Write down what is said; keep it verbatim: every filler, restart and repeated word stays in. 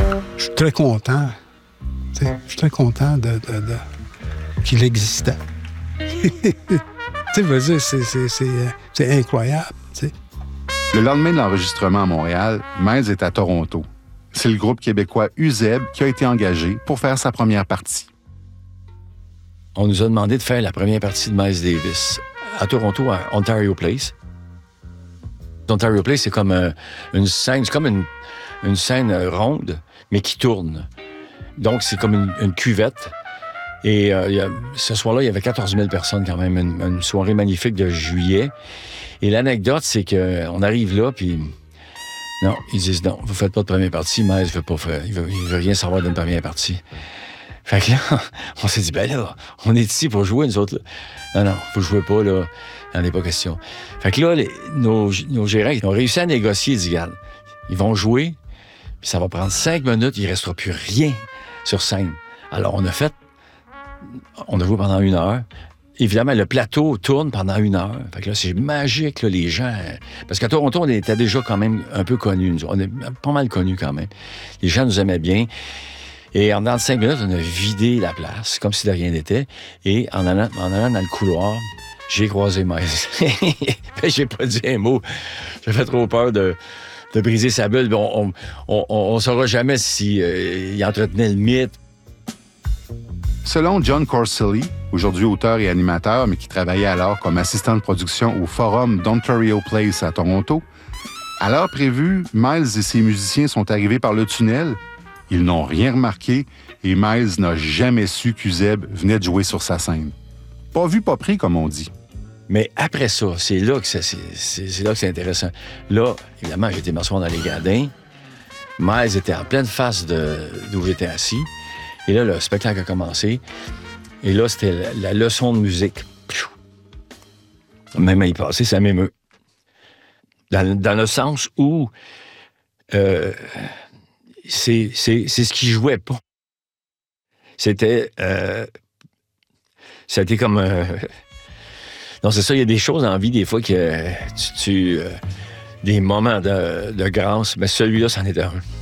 Je suis très content. Je suis très content de, de, de... qu'il existait. Tu sais, vas-y, c'est, c'est, c'est, c'est incroyable. T'sais. Le lendemain de l'enregistrement à Montréal, Miles est à Toronto. C'est le groupe québécois U Z E B qui a été engagé pour faire sa première partie. On nous a demandé de faire la première partie de Miles Davis à Toronto, à Ontario Place. Ontario Place, c'est comme euh, une scène, c'est comme une, une scène ronde, mais qui tourne. Donc, c'est comme une, une cuvette. Et euh, y a, ce soir-là, il y avait quatorze mille personnes quand même, une, une soirée magnifique de juillet. Et l'anecdote, c'est qu'on arrive là, puis non, ils disent non, vous faites pas de première partie, Miles veut pas faire, il veut, il veut rien savoir d'une première partie. Fait que là, on s'est dit, ben là, on est ici pour jouer, nous autres. Là. Non, non, vous jouez pas, là. Il n'en est pas question. Fait que là, les, nos, nos gérants, ils ont réussi à négocier, ils disent, regarde, ils vont jouer, puis ça va prendre cinq minutes, il restera plus rien sur scène. Alors, on a fait, on a joué pendant une heure. Évidemment, le plateau tourne pendant une heure. Fait que là, c'est magique, là, les gens. Parce qu'à Toronto, on était déjà quand même un peu connus. On est pas mal connus quand même. Les gens nous aimaient bien. Et en dans cinq minutes, on a vidé la place, comme si de rien n'était. Et en allant, en allant dans le couloir, j'ai croisé Miles. J'ai pas dit un mot. J'avais trop peur de, de briser sa bulle. On ne saura jamais s'il si, euh, entretenait le mythe. Selon John Corselli, aujourd'hui auteur et animateur, mais qui travaillait alors comme assistant de production au Forum d'Ontario Place à Toronto, à l'heure prévue, Miles et ses musiciens sont arrivés par le tunnel. Ils n'ont rien remarqué et Miles n'a jamais su qu'U Z E B venait de jouer sur sa scène. Pas vu, pas pris, comme on dit. Mais après ça, c'est là que c'est, c'est, c'est, c'est là que c'est intéressant. Là, évidemment, j'étais m'asseoir dans les gradins. Miles était en pleine face de, d'où j'étais assis. Et là, le spectacle a commencé. Et là, c'était la, la leçon de musique. Même à y passer, ça m'émeut. Dans, dans le sens où euh, c'est, c'est, c'est ce qui jouait pas. C'était... Euh, ça a été comme... Euh, non, c'est ça, il y a des choses dans la vie, des fois, que tu... tu euh, des moments de, de grâce, mais celui-là, c'en était un.